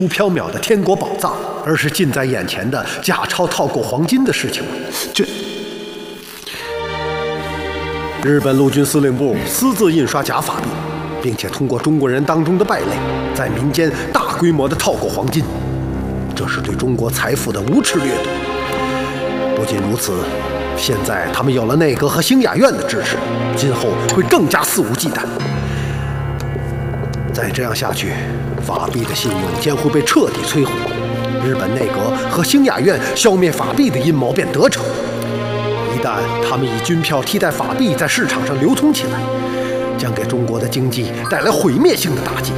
无缥缈的天国宝藏，而是近在眼前的假钞套购黄金的事情吗？日本陆军司令部私自印刷假法币，并且通过中国人当中的败类，在民间大规模的套购黄金，这是对中国财富的无耻掠夺。不仅如此，现在他们有了内阁和兴雅院的支持，今后会更加肆无忌惮。再这样下去，法币的信用将会被彻底摧毁。日本内阁和兴雅院消灭法币的阴谋便得逞。一旦他们以军票替代法币在市场上流通起来，将给中国的经济带来毁灭性的打击。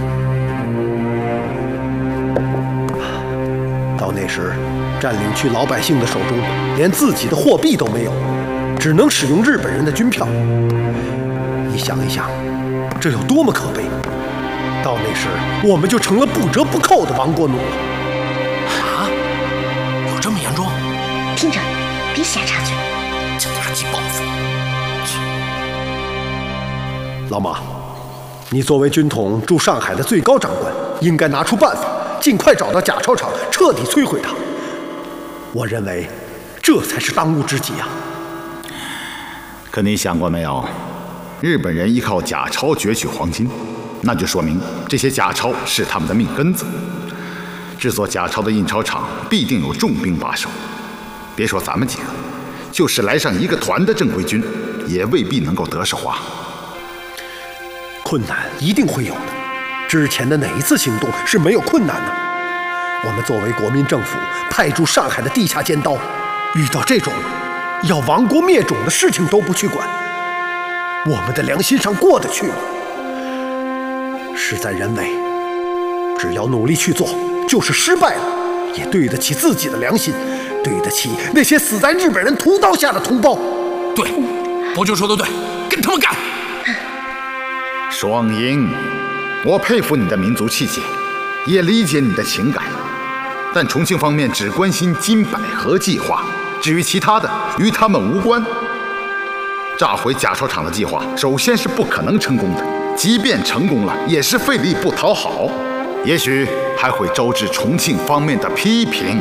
到那时，占领区老百姓的手中连自己的货币都没有，只能使用日本人的军票。你想一想，这有多么可悲！到那时，我们就成了不折不扣的亡国奴了。 啊，有这么严重？ 厅长，别瞎插嘴， 叫他记报复。 老马，你作为军统驻上海的最高长官，应该拿出办法，尽快找到假钞厂，彻底摧毁它。我认为，这才是当务之急啊！ 可你想过没有，日本人依靠假钞攫取黄金，那就说明这些假钞是他们的命根子。制作假钞的印钞厂必定有重兵把守，别说咱们几个，就是来上一个团的正规军，也未必能够得手啊。 困难一定会有的，之前的哪一次行动是没有困难的？我们作为国民政府派驻上海的地下尖刀，遇到这种要亡国灭种的事情都不去管，我们的良心上过得去吗？事在人为，只要努力去做，就是失败了也对得起自己的良心，对得起那些死在日本人屠刀下的同胞。 对，伯爵说的对，跟他们干！ 双鹰，我佩服你的民族气节，也理解你的情感，但重庆方面只关心金百合计划，至于其他的与他们无关。炸毁假钞厂的计划首先是不可能成功的，即便成功了也是费力不讨好，也许还会招致重庆方面的批评。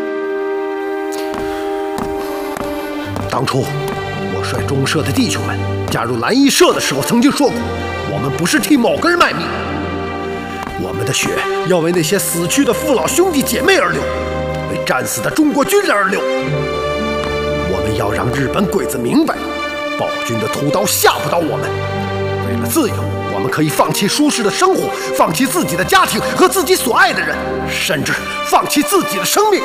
当初我率中社的弟兄们加入蓝衣社的时候曾经说过，我们不是替某个人卖命，我们的血要为那些死去的父老兄弟姐妹而流，为战死的中国军人而流。我们要让日本鬼子明白，暴君的屠刀吓不倒我们。为了自由，我们可以放弃舒适的生活，放弃自己的家庭和自己所爱的人，甚至放弃自己的生命。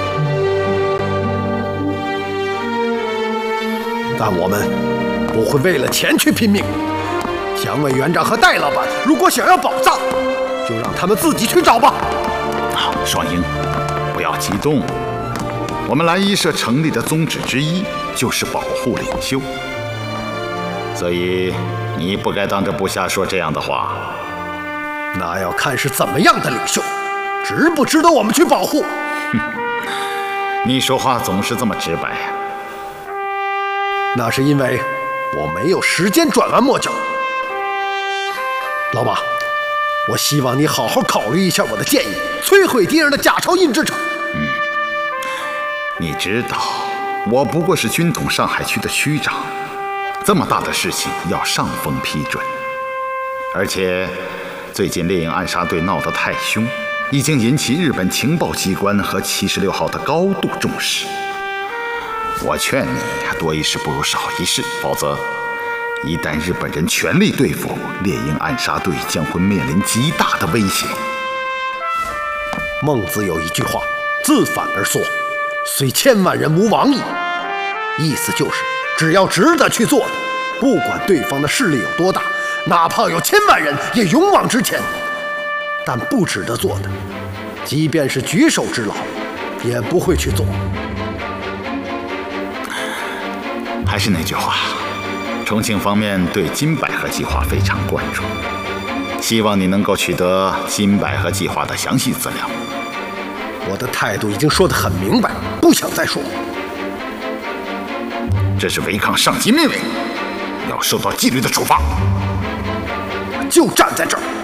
但我们不会为了钱去拼命。蒋委员长和戴老板如果想要宝藏，就让他们自己去找吧。 双鹰，不要激动。我们蓝衣社成立的宗旨之一就是保护领袖，所以你不该当着部下说这样的话。 那要看是怎么样的领袖，值不值得我们去保护？ 你说话总是这么直白呀。 那是因为我没有时间转弯抹角。老马，我希望你好好考虑一下我的建议，摧毁敌人的假钞印制厂。 你知道，我不过是军统上海区的区长，这么大的事情要上峰批准。而且，最近猎鹰暗杀队闹得太凶，已经引起日本情报机关和76号的高度重视。我劝你多一事不如少一事，否则一旦日本人全力对付猎鹰暗杀队，将会面临极大的危险。 孟子有一句话：“自反而缩，虽千万人无往矣。”意思就是，只要值得去做的，不管对方的势力有多大，哪怕有千万人，也勇往直前。但不值得做的，即便是举手之劳，也不会去做。 还是那句话，重庆方面对金百合计划非常关注，希望你能够取得金百合计划的详细资料。 我的态度已经说得很明白，不想再说。 这是违抗上级命令，要受到纪律的处罚。 我就站在这儿。